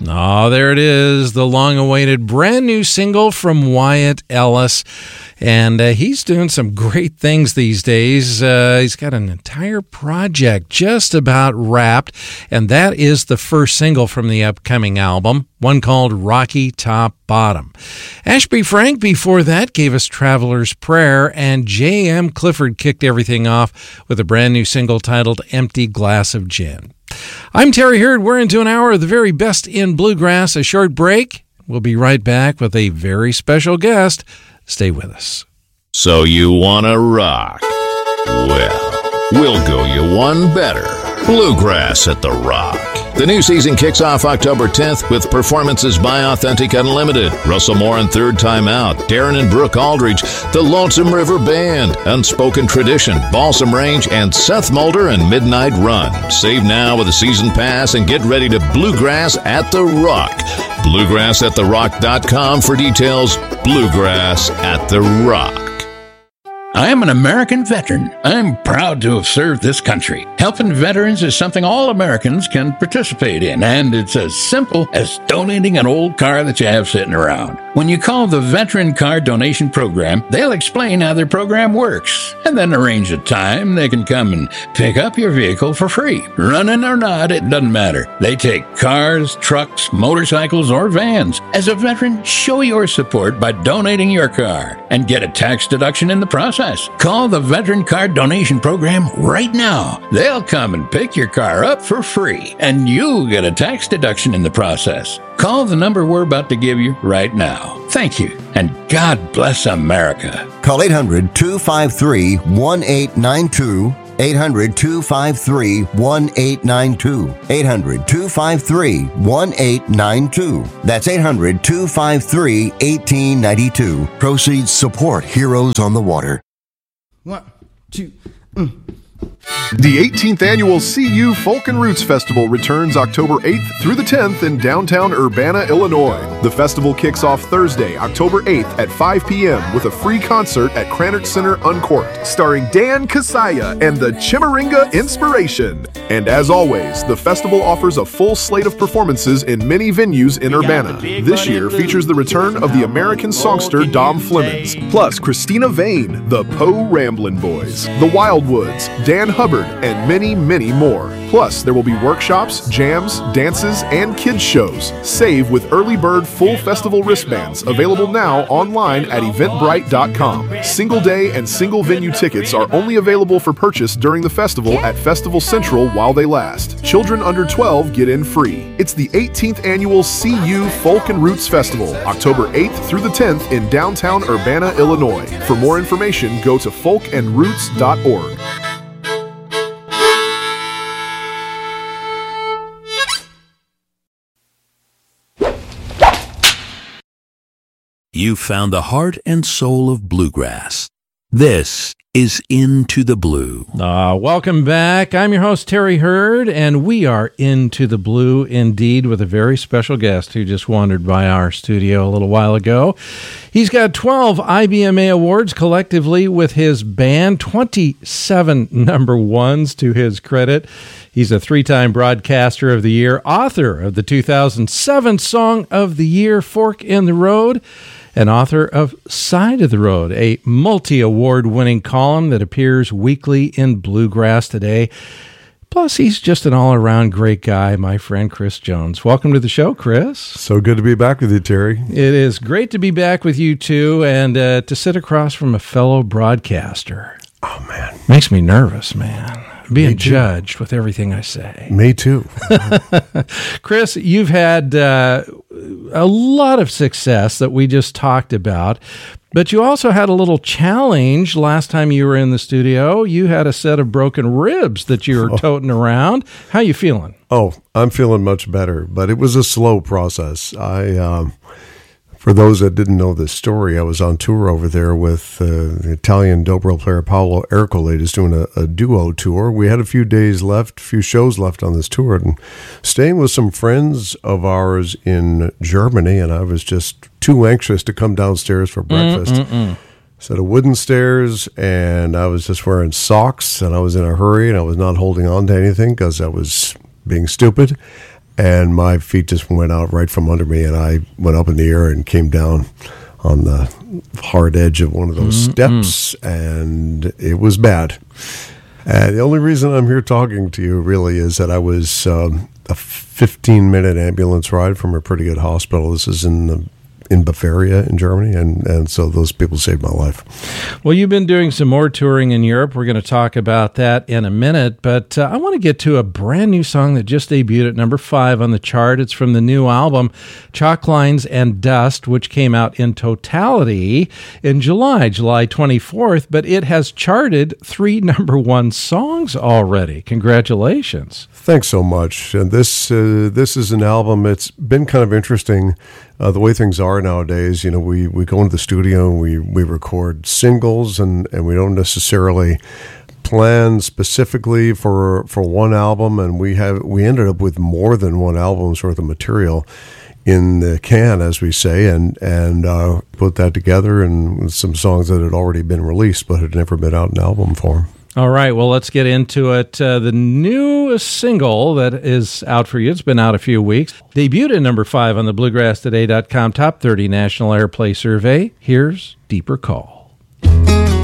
Oh, there it is, the long-awaited brand new single from Wyatt Ellis. And he's doing some great things these days. He's got an entire project just about wrapped, and that is the first single from the upcoming album, one called Rocky Top Bottom. Ashby Frank before that gave us Traveler's Prayer, and J.M. Clifford kicked everything off with a brand new single titled Empty Glass of Gin. I'm Terry Hurd. We're into an hour of the very best in bluegrass. A short break. We'll be right back with a very special guest. Stay with us. So you want to rock? Well, we'll go you one better. Bluegrass at the Rock. The new season kicks off October 10th with performances by Authentic Unlimited, Russell Moore and Third Time Out, Darren and Brooke Aldridge, the Lonesome River Band, Unspoken Tradition, Balsam Range, and Seth Mulder and Midnight Run. Save now with a season pass and get ready to Bluegrass at the Rock. BluegrassAtTheRock.com for details. Bluegrass at the Rock. I am an American veteran. I'm proud to have served this country. Helping veterans is something all Americans can participate in, and it's as simple as donating an old car that you have sitting around. When you call the Veteran Car Donation Program, they'll explain how their program works, and then arrange a time they can come and pick up your vehicle for free. Running or not, it doesn't matter. They take cars, trucks, motorcycles, or vans. As a veteran, show your support by donating your car and get a tax deduction in the process. Call the Veteran Car Donation Program right now. They'll come and pick your car up for free, and you'll get a tax deduction in the process. Call the number we're about to give you right now. Thank you, and God bless America. Call 800-253-1892. 800-253-1892. 800-253-1892. That's 800-253-1892. Proceeds support Heroes on the Water. 1, 2, The 18th Annual CU Folk and Roots Festival returns October 8th through the 10th in downtown Urbana, Illinois. The festival kicks off Thursday, October 8th at 5 p.m. with a free concert at Krannert Center Uncorked, starring Dan Kasaya and the Chimaringa Inspiration. And as always, the festival offers a full slate of performances in many venues in Urbana. This year features the return of the American songster Dom Flemons, plus Christina Vane, the Poe Ramblin' Boys, the Wildwoods, Dan Hubbard, and many, many more. Plus, there will be workshops, jams, dances, and kids shows. Save with early bird full festival wristbands, available now online at eventbrite.com. Single day and single venue tickets are only available for purchase during the festival at Festival Central while they last. Children under 12 get in free. It's the 18th Annual CU Folk and Roots Festival, October 8th through the 10th in downtown Urbana, Illinois. For more information, go to folkandroots.org. You found the heart and soul of bluegrass. This is Into the Blue. Welcome back. I'm your host, Terry Hurd, and we are Into the Blue indeed with a very special guest who just wandered by our studio a little while ago. He's got 12 IBMA awards collectively with his band, 27 number ones to his credit. He's a 3-time Broadcaster of the Year, author of the 2007 Song of the Year, Fork in the Road, and author of Side of the Road, a multi-award-winning column that appears weekly in Bluegrass Today. Plus, he's just an all-around great guy, my friend Chris Jones. Welcome to the show, Chris. So good to be back with you, Terry. It is great to be back with you, too, and to sit across from a fellow broadcaster. Oh, man. Makes me nervous, man. Being judged with everything I say. Me too. Chris, you've had a lot of success that we just talked about, but you also had a little challenge last time you were in the studio. You had a set of broken ribs that you were toting around. How you feeling? Oh, I'm feeling much better, but it was a slow process. For those that didn't know this story, I was on tour over there with the Italian dobro player Paolo Ercole, doing a duo tour. We had a few shows left on this tour, and staying with some friends of ours in Germany, and I was just too anxious to come downstairs for breakfast. Set of wooden stairs, and I was just wearing socks, and I was in a hurry, and I was not holding on to anything because I was being stupid. and my feet just went out right from under me, and I went up in the air and came down on the hard edge of one of those steps, and it was bad. And the only reason I'm here talking to you really is that I was a 15-minute ambulance ride from a pretty good hospital. This is in Bavaria in Germany, and so those people saved my life. Well, you've been doing some more touring in Europe. We're going to talk about that in a minute, but I want to get to a brand new song that just debuted at number 5 on the chart. It's from the new album, Chalk Lines and Dust, which came out in totality in July 24th, but it has charted 3 number 1 songs already. Congratulations. Thanks so much. And this is an album. It's been kind of interesting the way things are nowadays. You know, we go into the studio and we record singles, and we don't necessarily plan specifically for one album, and we ended up with more than one album's worth of material in the can, as we say, and put that together, and with some songs that had already been released but had never been out in album form. All right, well, let's get into it. The newest single that is out for you, it's been out a few weeks, debuted at number 5 on the BluegrassToday.com Top 30 National Airplay Survey. Here's Deeper Call.